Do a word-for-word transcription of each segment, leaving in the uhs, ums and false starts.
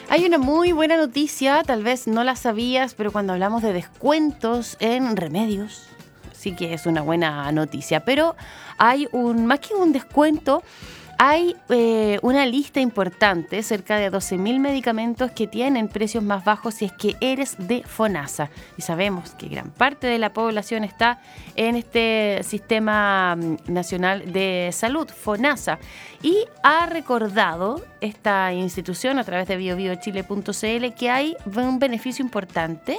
Hay una muy buena noticia, tal vez no la sabías, pero cuando hablamos de descuentos en remedios, sí que es una buena noticia. Pero hay un, más que un descuento, hay eh, una lista importante, cerca de doce mil medicamentos que tienen precios más bajos si es que eres de FONASA. Y sabemos que gran parte de la población está en este Sistema Nacional de Salud, FONASA. Y ha recordado esta institución a través de bio bio chile punto c l que hay un beneficio importante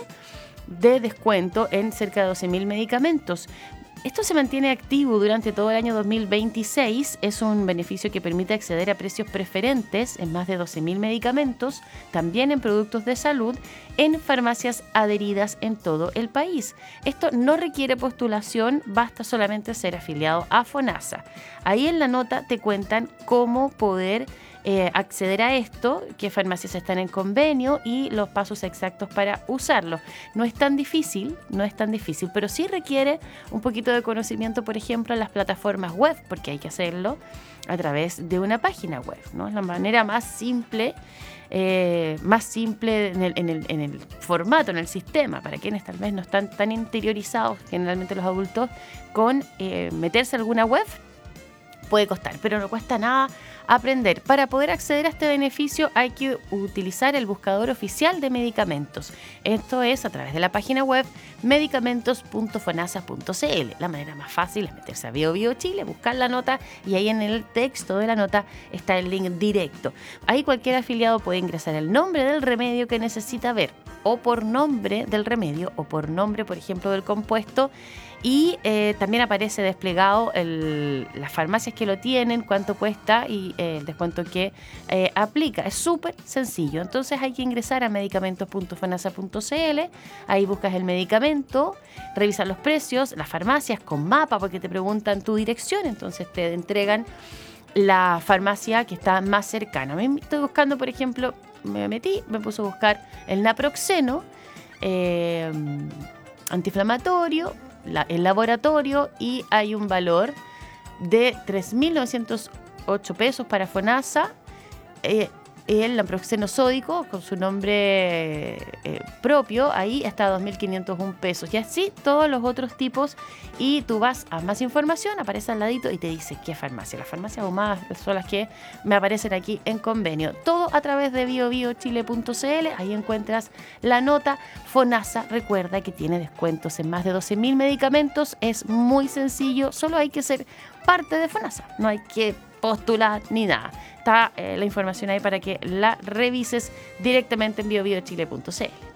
de descuento en cerca de doce mil medicamentos. Esto se mantiene activo durante todo el año dos mil veintiséis. Es un beneficio que permite acceder a precios preferentes en más de doce mil medicamentos, también en productos de salud, en farmacias adheridas en todo el país. Esto no requiere postulación, basta solamente ser afiliado a FONASA. Ahí en la nota te cuentan cómo poder Eh, acceder a esto, qué farmacias están en convenio y los pasos exactos para usarlo. No es tan difícil, no es tan difícil, pero sí requiere un poquito de conocimiento, por ejemplo, en las plataformas web, porque hay que hacerlo a través de una página web, ¿no? Es la manera más simple, eh, más simple en el, en, el, en el formato, en el sistema, para quienes tal vez no están tan interiorizados, generalmente los adultos, con eh, meterse a alguna web. Puede costar, pero no cuesta nada aprender. Para poder acceder a este beneficio hay que utilizar el buscador oficial de medicamentos. Esto es a través de la página web medicamentos punto fonasa punto c l. La manera más fácil es meterse a Bio Bio Chile, buscar la nota y ahí en el texto de la nota está el link directo. Ahí cualquier afiliado puede ingresar el nombre del remedio que necesita ver, o por nombre del remedio, o por nombre, por ejemplo, del compuesto. Y eh, también aparece desplegado el, las farmacias que lo tienen, cuánto cuesta y eh, el descuento que eh, aplica. Es súper sencillo. Entonces hay que ingresar a medicamentos punto fonasa punto c l. Ahí buscas el medicamento, revisas los precios, las farmacias con mapa porque te preguntan tu dirección. Entonces te entregan la farmacia que está más cercana. Me estoy buscando, por ejemplo, me metí, me puse a buscar el naproxeno, eh, antiinflamatorio, La, el laboratorio, y hay un valor de tres mil novecientos ocho pesos para FONASA. Eh, el naproxeno sódico con su nombre eh, propio, ahí está a dos mil quinientos uno pesos, y así todos los otros tipos. Y tú vas a más información, aparece al ladito y te dice qué farmacia. Las farmacias ahumadas son las que me aparecen aquí en convenio. Todo a través de bio bio chile punto c l. Ahí encuentras la nota. FONASA, recuerda que tiene descuentos en más de doce mil medicamentos. Es muy sencillo, solo hay que ser parte de FONASA. No hay que postular ni nada. Está eh, la información ahí para que la revises directamente en bio bio chile punto c l.